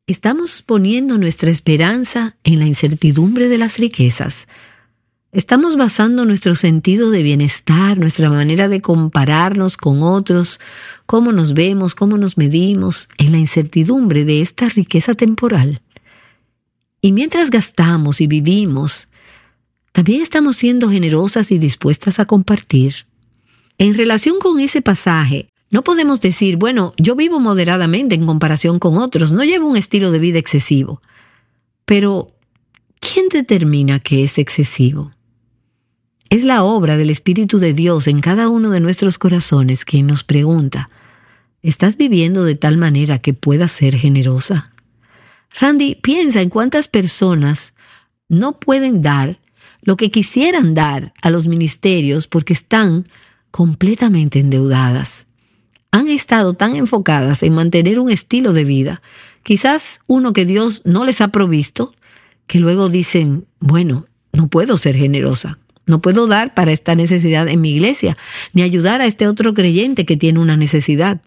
Estamos poniendo nuestra esperanza en la incertidumbre de las riquezas. Estamos basando nuestro sentido de bienestar, nuestra manera de compararnos con otros, cómo nos vemos, cómo nos medimos, en la incertidumbre de esta riqueza temporal. Y mientras gastamos y vivimos, también estamos siendo generosas y dispuestas a compartir. En relación con ese pasaje, no podemos decir, bueno, yo vivo moderadamente en comparación con otros, no llevo un estilo de vida excesivo. Pero, ¿quién determina qué es excesivo? Es la obra del Espíritu de Dios en cada uno de nuestros corazones quien nos pregunta, ¿estás viviendo de tal manera que puedas ser generosa? Randy, piensa en cuántas personas no pueden dar lo que quisieran dar a los ministerios porque están completamente endeudadas. Han estado tan enfocadas en mantener un estilo de vida, quizás uno que Dios no les ha provisto, que luego dicen, bueno, no puedo ser generosa. No puedo dar para esta necesidad en mi iglesia, ni ayudar a este otro creyente que tiene una necesidad.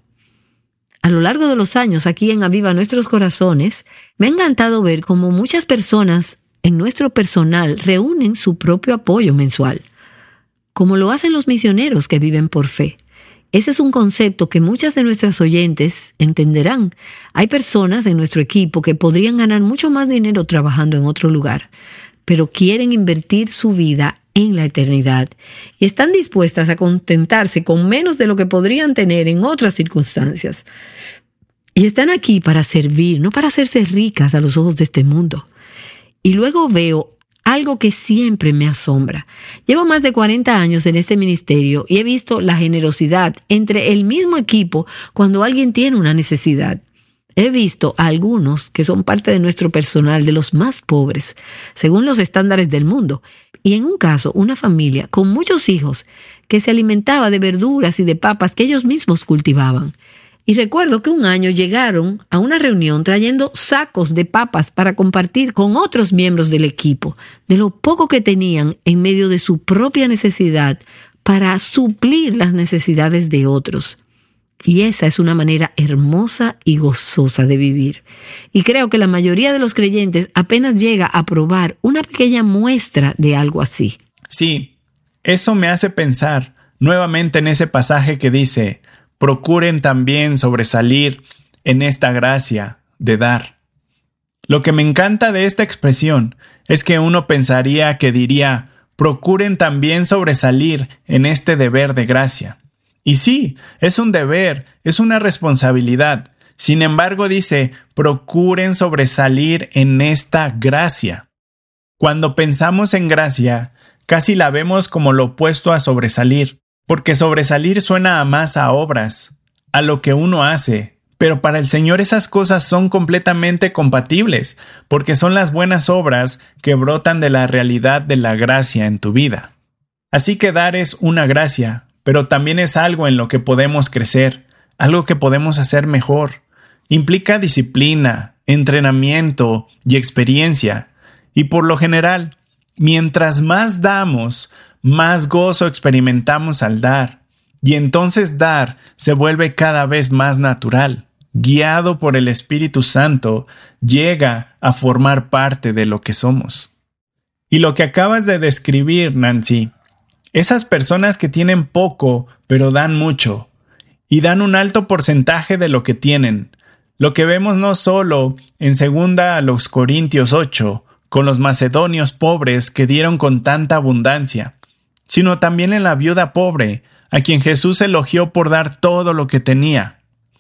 A lo largo de los años, aquí en Aviva Nuestros Corazones, me ha encantado ver cómo muchas personas en nuestro personal reúnen su propio apoyo mensual, como lo hacen los misioneros que viven por fe. Ese es un concepto que muchas de nuestras oyentes entenderán. Hay personas en nuestro equipo que podrían ganar mucho más dinero trabajando en otro lugar, pero quieren invertir su vida en la eternidad y están dispuestas a contentarse con menos de lo que podrían tener en otras circunstancias. Y están aquí para servir, no para hacerse ricas a los ojos de este mundo. Y luego veo algo que siempre me asombra. Llevo más de 40 años en este ministerio y he visto la generosidad entre el mismo equipo cuando alguien tiene una necesidad. He visto a algunos que son parte de nuestro personal, de los más pobres, según los estándares del mundo. Y en un caso, una familia con muchos hijos que se alimentaba de verduras y de papas que ellos mismos cultivaban. Y recuerdo que un año llegaron a una reunión trayendo sacos de papas para compartir con otros miembros del equipo, de lo poco que tenían en medio de su propia necesidad para suplir las necesidades de otros. Y esa es una manera hermosa y gozosa de vivir. Y creo que la mayoría de los creyentes apenas llega a probar una pequeña muestra de algo así. Sí, eso me hace pensar nuevamente en ese pasaje que dice, procuren también sobresalir en esta gracia de dar. Lo que me encanta de esta expresión es que uno pensaría que diría, procuren también sobresalir en este deber de gracia. Y sí, es un deber, es una responsabilidad. Sin embargo, dice, procuren sobresalir en esta gracia. Cuando pensamos en gracia, casi la vemos como lo opuesto a sobresalir, porque sobresalir suena más a obras, a lo que uno hace. Pero para el Señor esas cosas son completamente compatibles, porque son las buenas obras que brotan de la realidad de la gracia en tu vida. Así que dar es una gracia, pero también es algo en lo que podemos crecer, algo que podemos hacer mejor. Implica disciplina, entrenamiento y experiencia. Y por lo general, mientras más damos, más gozo experimentamos al dar. Y entonces dar se vuelve cada vez más natural. Guiado por el Espíritu Santo, llega a formar parte de lo que somos. Y lo que acabas de describir, Nancy, esas personas que tienen poco, pero dan mucho, y dan un alto porcentaje de lo que tienen. Lo que vemos no solo en 2 Corintios 8, con los macedonios pobres que dieron con tanta abundancia, sino también en la viuda pobre, a quien Jesús elogió por dar todo lo que tenía.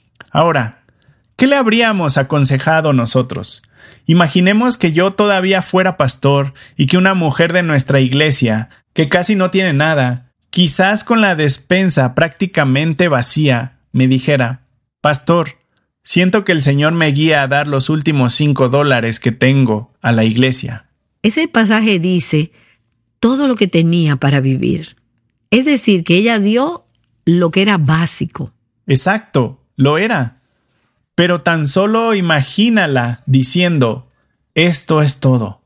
Ahora, ¿qué le habríamos aconsejado nosotros? Imaginemos que yo todavía fuera pastor y que una mujer de nuestra iglesia, que casi no tiene nada, quizás con la despensa prácticamente vacía, me dijera, Pastor, siento que el Señor me guía a dar los últimos $5 que tengo a la iglesia. Ese pasaje dice todo lo que tenía para vivir. Es decir, que ella dio lo que era básico. Exacto, lo era. Pero tan solo imagínala diciendo, esto es todo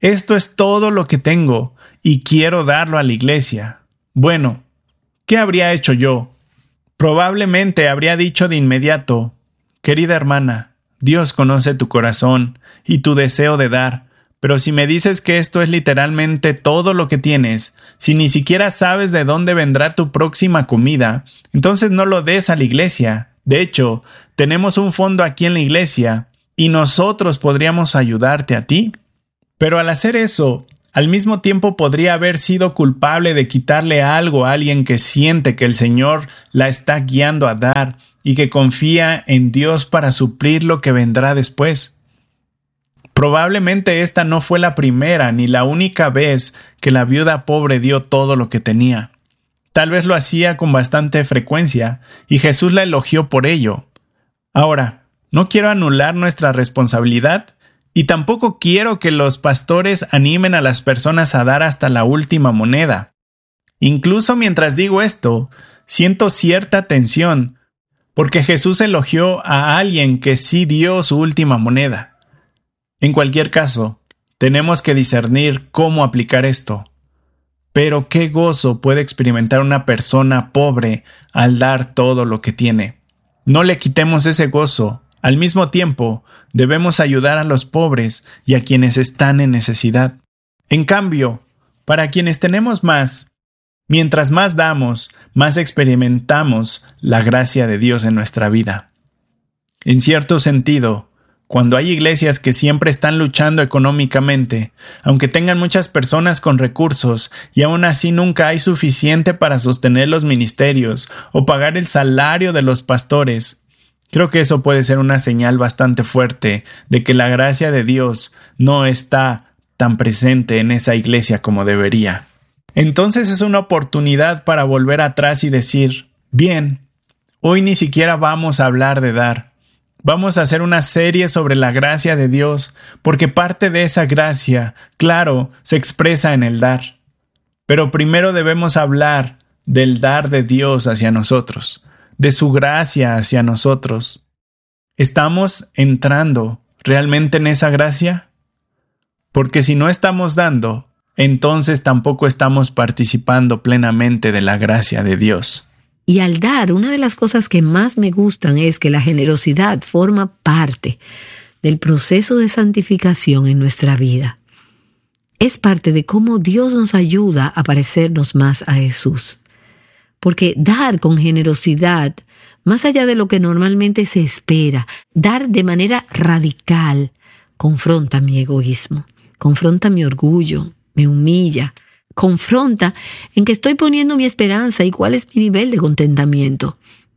lo que tengo y quiero darlo a la iglesia. Bueno, ¿qué habría hecho yo? Probablemente habría dicho de inmediato, querida hermana, Dios conoce tu corazón y tu deseo de dar, pero si me dices que esto es literalmente todo lo que tienes, si ni siquiera sabes de dónde vendrá tu próxima comida, entonces no lo des a la iglesia. De hecho, tenemos un fondo aquí en la iglesia y nosotros podríamos ayudarte a ti. Pero al hacer eso, al mismo tiempo podría haber sido culpable de quitarle algo a alguien que siente que el Señor la está guiando a dar y que confía en Dios para suplir lo que vendrá después. Probablemente esta no fue la primera ni la única vez que la viuda pobre dio todo lo que tenía. Tal vez lo hacía con bastante frecuencia y Jesús la elogió por ello. Ahora, no quiero anular nuestra responsabilidad y tampoco quiero que los pastores animen a las personas a dar hasta la última moneda. Incluso mientras digo esto, siento cierta tensión porque Jesús elogió a alguien que sí dio su última moneda. En cualquier caso, tenemos que discernir cómo aplicar esto. Pero qué gozo puede experimentar una persona pobre al dar todo lo que tiene. No le quitemos ese gozo. Al mismo tiempo, debemos ayudar a los pobres y a quienes están en necesidad. En cambio, para quienes tenemos más, mientras más damos, más experimentamos la gracia de Dios en nuestra vida. En cierto sentido, cuando hay iglesias que siempre están luchando económicamente, aunque tengan muchas personas con recursos y aún así nunca hay suficiente para sostener los ministerios o pagar el salario de los pastores, creo que eso puede ser una señal bastante fuerte de que la gracia de Dios no está tan presente en esa iglesia como debería. Entonces es una oportunidad para volver atrás y decir, bien, hoy ni siquiera vamos a hablar de dar. Vamos a hacer una serie sobre la gracia de Dios, porque parte de esa gracia, claro, se expresa en el dar. Pero primero debemos hablar del dar de Dios hacia nosotros, de su gracia hacia nosotros. ¿Estamos entrando realmente en esa gracia? Porque si no estamos dando, entonces tampoco estamos participando plenamente de la gracia de Dios. Y al dar, una de las cosas que más me gustan es que la generosidad forma parte del proceso de santificación en nuestra vida. Es parte de cómo Dios nos ayuda a parecernos más a Jesús. Porque dar con generosidad, más allá de lo que normalmente se espera, dar de manera radical, confronta mi egoísmo, confronta mi orgullo, me humilla, confronta en que estoy poniendo mi esperanza y cuál es mi nivel de contentamiento.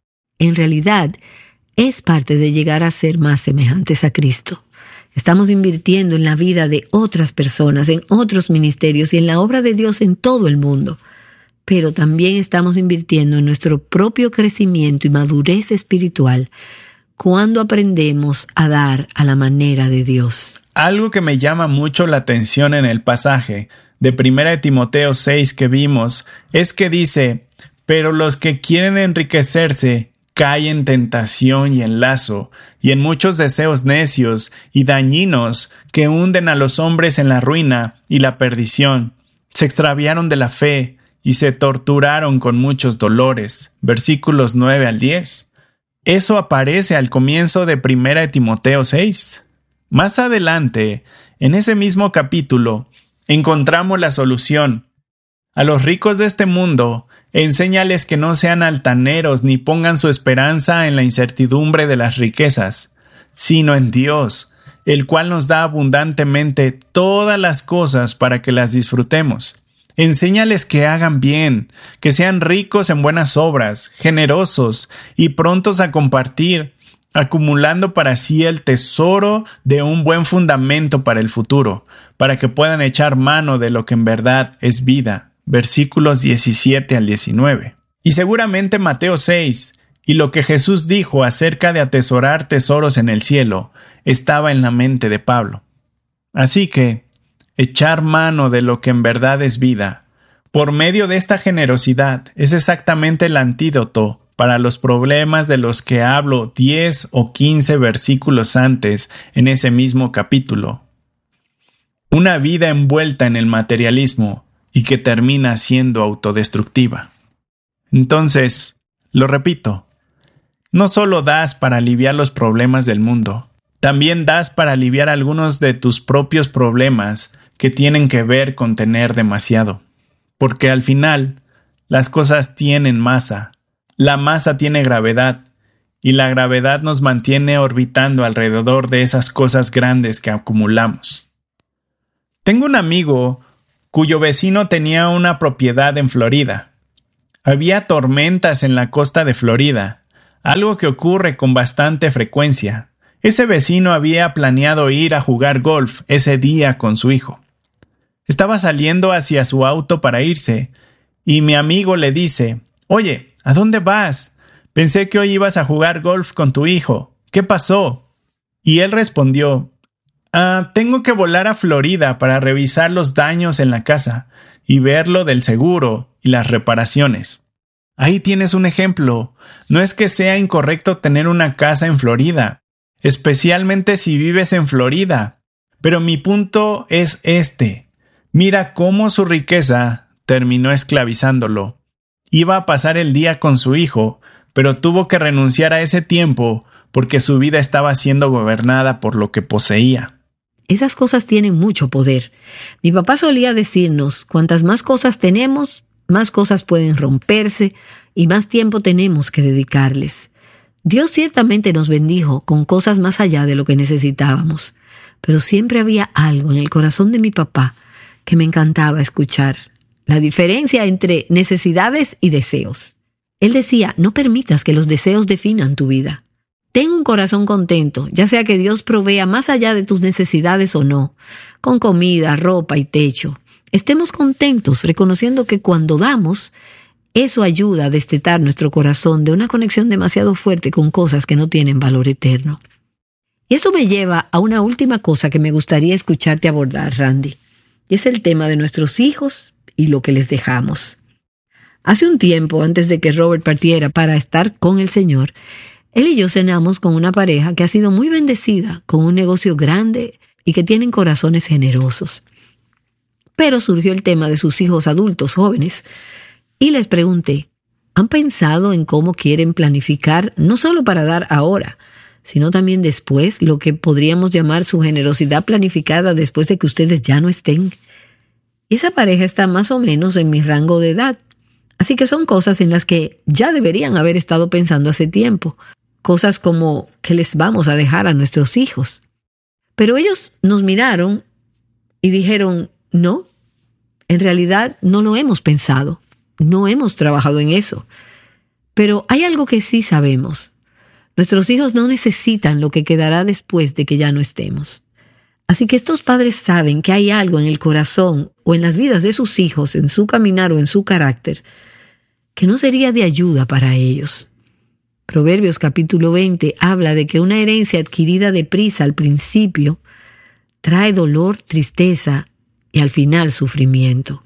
En realidad, es parte de llegar a ser más semejantes a Cristo. Estamos invirtiendo en la vida de otras personas, en otros ministerios y en la obra de Dios en todo el mundo. Pero también estamos invirtiendo en nuestro propio crecimiento y madurez espiritual cuando aprendemos a dar a la manera de Dios. Algo que me llama mucho la atención en el pasaje de 1 Timoteo 6 que vimos es que dice, pero los que quieren enriquecerse caen en tentación y en lazo, y en muchos deseos necios y dañinos que hunden a los hombres en la ruina y la perdición. Se extraviaron de la fe y se torturaron con muchos dolores. Versículos 9 al 10. Eso aparece al comienzo de 1 Timoteo 6. Más adelante, en ese mismo capítulo, encontramos la solución. A los ricos de este mundo, enséñales que no sean altaneros ni pongan su esperanza en la incertidumbre de las riquezas, sino en Dios, el cual nos da abundantemente todas las cosas para que las disfrutemos. Enséñales que hagan bien, que sean ricos en buenas obras, generosos y prontos a compartir, acumulando para sí el tesoro de un buen fundamento para el futuro, para que puedan echar mano de lo que en verdad es vida. Versículos 17 al 19. Y seguramente Mateo 6 y lo que Jesús dijo acerca de atesorar tesoros en el cielo estaba en la mente de Pablo. Así que, echar mano de lo que en verdad es vida, por medio de esta generosidad, es exactamente el antídoto para los problemas de los que hablo 10 o 15 versículos antes en ese mismo capítulo. Una vida envuelta en el materialismo y que termina siendo autodestructiva. Entonces, lo repito, no solo das para aliviar los problemas del mundo, También das para aliviar algunos de tus propios problemas que tienen que ver con tener demasiado. Porque al final, las cosas tienen masa. La masa tiene gravedad. Y la gravedad nos mantiene orbitando alrededor de esas cosas grandes que acumulamos. Tengo un amigo cuyo vecino tenía una propiedad en Florida. Había tormentas en la costa de Florida, algo que ocurre con bastante frecuencia. Ese vecino había planeado ir a jugar golf ese día con su hijo. Estaba saliendo hacia su auto para irse, y mi amigo le dice: «Oye, ¿a dónde vas? Pensé que hoy ibas a jugar golf con tu hijo. ¿Qué pasó?». Y él respondió: «Tengo que volar a Florida para revisar los daños en la casa y ver lo del seguro y las reparaciones». Ahí tienes un ejemplo. No es que sea incorrecto tener una casa en Florida, especialmente si vives en Florida. Pero mi punto es este. Mira cómo su riqueza terminó esclavizándolo. Iba a pasar el día con su hijo, pero tuvo que renunciar a ese tiempo porque su vida estaba siendo gobernada por lo que poseía. Esas cosas tienen mucho poder. Mi papá solía decirnos, cuantas más cosas tenemos, más cosas pueden romperse y más tiempo tenemos que dedicarles. Dios ciertamente nos bendijo con cosas más allá de lo que necesitábamos, pero siempre había algo en el corazón de mi papá que me encantaba escuchar: la diferencia entre necesidades y deseos. Él decía: no permitas que los deseos definan tu vida. Ten un corazón contento, ya sea que Dios provea más allá de tus necesidades o no, con comida, ropa y techo. Estemos contentos, reconociendo que cuando damos, eso ayuda a destetar nuestro corazón de una conexión demasiado fuerte con cosas que no tienen valor eterno. Y esto me lleva a una última cosa que me gustaría escucharte abordar, Randy. Y es el tema de nuestros hijos y lo que les dejamos. Hace un tiempo, antes de que Robert partiera para estar con el Señor, él y yo cenamos con una pareja que ha sido muy bendecida, con un negocio grande y que tienen corazones generosos. Pero surgió el tema de sus hijos adultos jóvenes y les pregunté: ¿han pensado en cómo quieren planificar no solo para dar ahora, sino también después, lo que podríamos llamar su generosidad planificada después de que ustedes ya no estén? Y esa pareja está más o menos en mi rango de edad. Así que son cosas en las que ya deberían haber estado pensando hace tiempo. Cosas como ¿qué les vamos a dejar a nuestros hijos? Pero ellos nos miraron y dijeron: no, en realidad no lo hemos pensado. No hemos trabajado en eso. Pero hay algo que sí sabemos. Nuestros hijos no necesitan lo que quedará después de que ya no estemos. Así que estos padres saben que hay algo en el corazón o en las vidas de sus hijos, en su caminar o en su carácter, que no sería de ayuda para ellos. Proverbios capítulo 20 habla de que una herencia adquirida deprisa al principio trae dolor, tristeza y al final sufrimiento.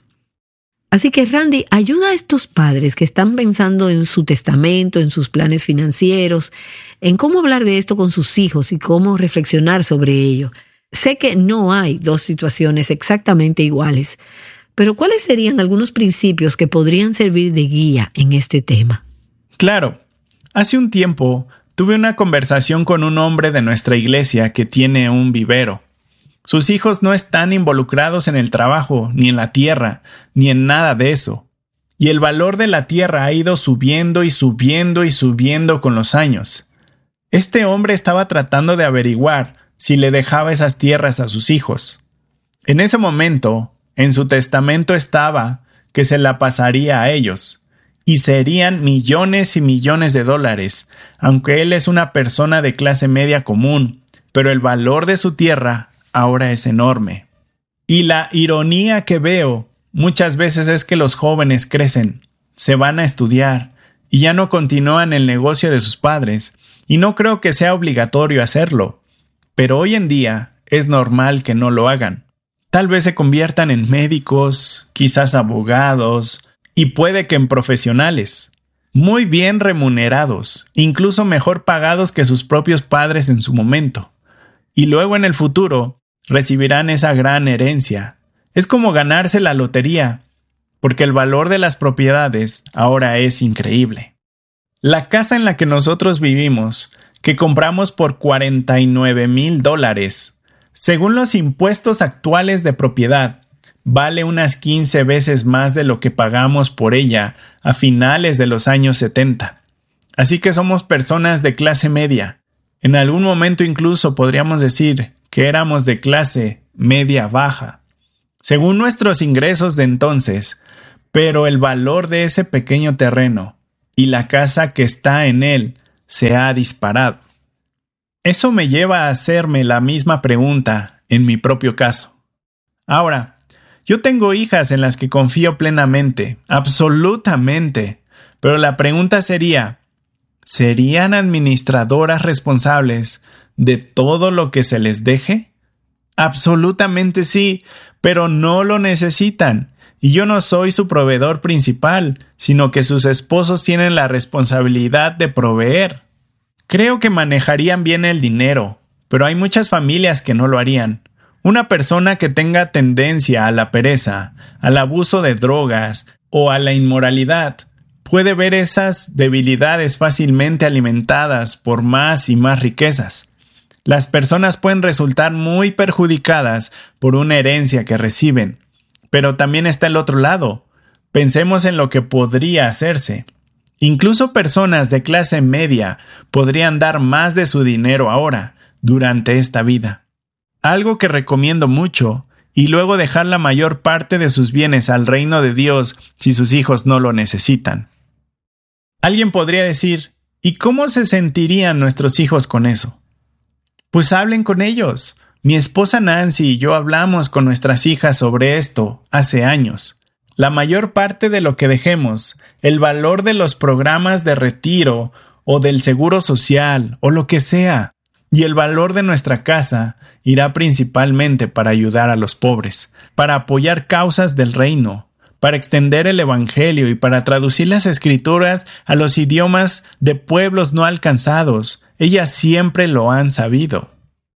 Así que Randy, ayuda a estos padres que están pensando en su testamento, en sus planes financieros, en cómo hablar de esto con sus hijos y cómo reflexionar sobre ello. Sé que no hay dos situaciones exactamente iguales, pero ¿cuáles serían algunos principios que podrían servir de guía en este tema? Claro. Hace un tiempo tuve una conversación con un hombre de nuestra iglesia que tiene un vivero. Sus hijos no están involucrados en el trabajo, ni en la tierra, ni en nada de eso. Y el valor de la tierra ha ido subiendo y subiendo y subiendo con los años. Este hombre estaba tratando de averiguar si le dejaba esas tierras a sus hijos. En ese momento, en su testamento estaba que se la pasaría a ellos, y serían millones y millones de dólares, aunque él es una persona de clase media común, pero el valor de su tierra ahora es enorme. Y la ironía que veo muchas veces es que los jóvenes crecen, se van a estudiar, y ya no continúan el negocio de sus padres, y no creo que sea obligatorio hacerlo. Pero hoy en día es normal que no lo hagan. Tal vez se conviertan en médicos, quizás abogados, y puede que en profesionales, muy bien remunerados, incluso mejor pagados que sus propios padres en su momento. Y luego en el futuro recibirán esa gran herencia. Es como ganarse la lotería, porque el valor de las propiedades ahora es increíble. La casa en la que nosotros vivimos que compramos por $49,000. Según los impuestos actuales de propiedad, vale unas 15 veces más de lo que pagamos por ella a finales de los años 70. Así que somos personas de clase media. En algún momento incluso podríamos decir que éramos de clase media baja, según nuestros ingresos de entonces, pero el valor de ese pequeño terreno y la casa que está en él se ha disparado. Eso me lleva a hacerme la misma pregunta en mi propio caso. Ahora, yo tengo hijas en las que confío plenamente, absolutamente, pero la pregunta sería, ¿serían administradoras responsables de todo lo que se les deje? Absolutamente sí, pero no lo necesitan. Y yo no soy su proveedor principal, sino que sus esposos tienen la responsabilidad de proveer. Creo que manejarían bien el dinero, pero hay muchas familias que no lo harían. Una persona que tenga tendencia a la pereza, al abuso de drogas o a la inmoralidad puede ver esas debilidades fácilmente alimentadas por más y más riquezas. Las personas pueden resultar muy perjudicadas por una herencia que reciben. Pero también está el otro lado. Pensemos en lo que podría hacerse. Incluso personas de clase media podrían dar más de su dinero ahora, durante esta vida. Algo que recomiendo mucho, y luego dejar la mayor parte de sus bienes al reino de Dios si sus hijos no lo necesitan. Alguien podría decir, ¿y cómo se sentirían nuestros hijos con eso? Pues hablen con ellos. Mi esposa Nancy y yo hablamos con nuestras hijas sobre esto hace años. La mayor parte de lo que dejemos, el valor de los programas de retiro o del seguro social o lo que sea, y el valor de nuestra casa irá principalmente para ayudar a los pobres, para apoyar causas del reino, para extender el evangelio y para traducir las escrituras a los idiomas de pueblos no alcanzados. Ellas siempre lo han sabido.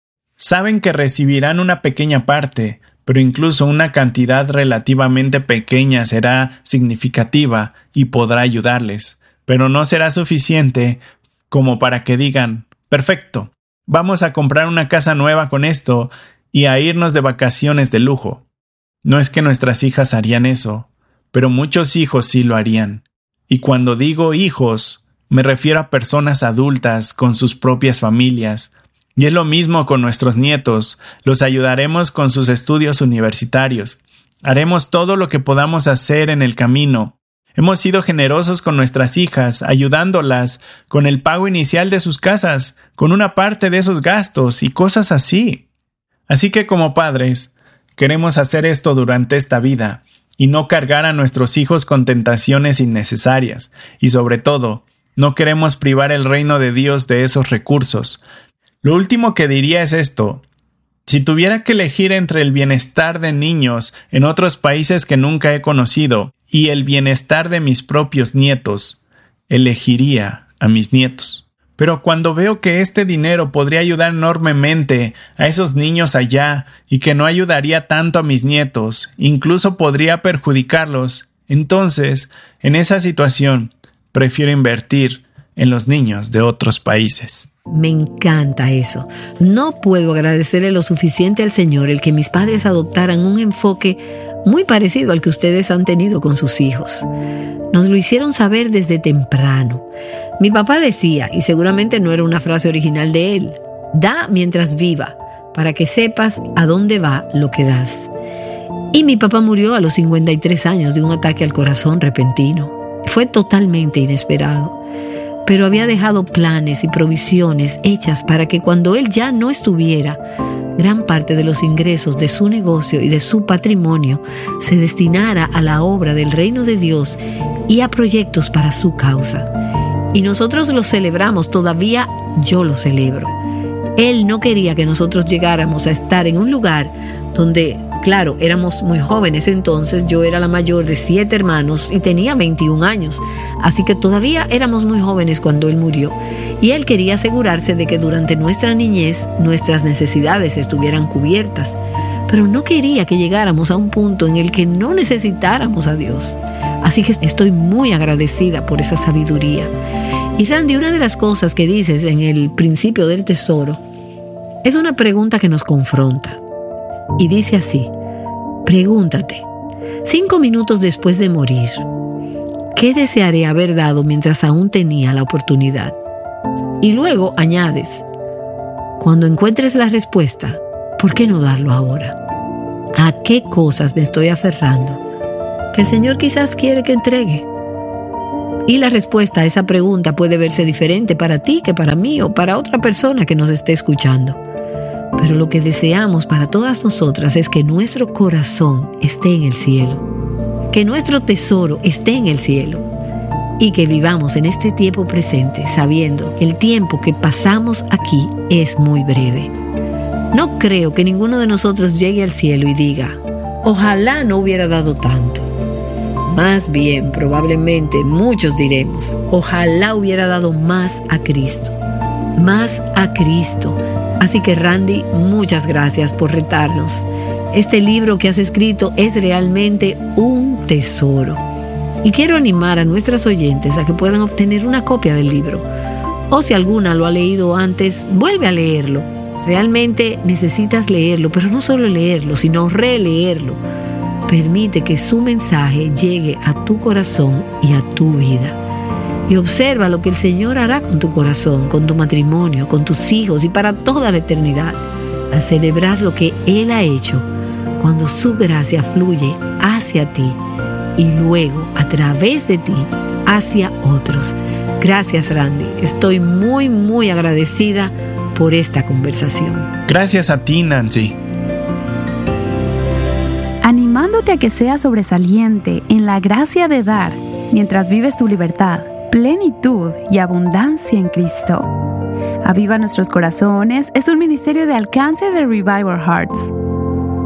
Saben que recibirán una pequeña parte, pero incluso una cantidad relativamente pequeña será significativa y podrá ayudarles, pero no será suficiente como para que digan, perfecto, vamos a comprar una casa nueva con esto y a irnos de vacaciones de lujo. No es que nuestras hijas harían eso, pero muchos hijos sí lo harían. Y cuando digo hijos, me refiero a personas adultas con sus propias familias. Y es lo mismo con nuestros nietos, los ayudaremos con sus estudios universitarios. Haremos todo lo que podamos hacer en el camino. Hemos sido generosos con nuestras hijas, ayudándolas con el pago inicial de sus casas, con una parte de esos gastos y cosas así. Así que como padres, queremos hacer esto durante esta vida y no cargar a nuestros hijos con tentaciones innecesarias. Y sobre todo, no queremos privar el reino de Dios de esos recursos. Lo último que diría es esto. Si tuviera que elegir entre el bienestar de niños en otros países que nunca he conocido y el bienestar de mis propios nietos, elegiría a mis nietos. Pero cuando veo que este dinero podría ayudar enormemente a esos niños allá y que no ayudaría tanto a mis nietos, incluso podría perjudicarlos, entonces, en esa situación, prefiero invertir en los niños de otros países. Me encanta eso. No puedo agradecerle lo suficiente al Señor el que mis padres adoptaran un enfoque muy parecido al que ustedes han tenido con sus hijos. Nos lo hicieron saber desde temprano. Mi papá decía, y seguramente no era una frase original de él, da mientras viva, para que sepas a dónde va lo que das. Y mi papá murió a los 53 años de un ataque al corazón repentino. Fue totalmente inesperado. Pero había dejado planes y provisiones hechas para que cuando él ya no estuviera, gran parte de los ingresos de su negocio y de su patrimonio se destinara a la obra del reino de Dios y a proyectos para su causa. Y nosotros lo celebramos, todavía yo lo celebro. Él no quería que nosotros llegáramos a estar en un lugar donde, claro, éramos muy jóvenes entonces. Yo era la mayor de 7 hermanos y tenía 21 años. Así que todavía éramos muy jóvenes cuando él murió. Y él quería asegurarse de que durante nuestra niñez nuestras necesidades estuvieran cubiertas. Pero no quería que llegáramos a un punto en el que no necesitáramos a Dios. Así que estoy muy agradecida por esa sabiduría. Y Randy, una de las cosas que dices en el principio del tesoro es una pregunta que nos confronta. Y dice así: pregúntate, 5 minutos después de morir, ¿qué desearé haber dado mientras aún tenía la oportunidad? Y luego añades: cuando encuentres la respuesta, ¿por qué no darlo ahora? ¿A qué cosas me estoy aferrando que el Señor quizás quiere que entregue? Y la respuesta a esa pregunta puede verse diferente para ti que para mí o para otra persona que nos esté escuchando. Pero lo que deseamos para todas nosotras es que nuestro corazón esté en el cielo, que nuestro tesoro esté en el cielo y que vivamos en este tiempo presente sabiendo que el tiempo que pasamos aquí es muy breve. No creo que ninguno de nosotros llegue al cielo y diga: ojalá no hubiera dado tanto. Más bien, probablemente muchos diremos: ojalá hubiera dado más a Cristo. Más a Cristo. Así que Randy, muchas gracias por retarnos. Este libro que has escrito es realmente un tesoro. Y quiero animar a nuestras oyentes a que puedan obtener una copia del libro. O si alguna lo ha leído antes, vuelve a leerlo. Realmente necesitas leerlo, pero no solo leerlo, sino releerlo. Permite que su mensaje llegue a tu corazón y a tu vida. Y observa lo que el Señor hará con tu corazón, con tu matrimonio, con tus hijos y para toda la eternidad, al celebrar lo que Él ha hecho cuando su gracia fluye hacia ti y luego a través de ti hacia otros. Gracias, Randy. Estoy muy, muy agradecida por esta conversación. Gracias a ti, Nancy. Animándote a que seas sobresaliente en la gracia de dar mientras vives tu libertad, plenitud y abundancia en Cristo. Aviva Nuestros Corazones es un ministerio de alcance de Revive Our Hearts.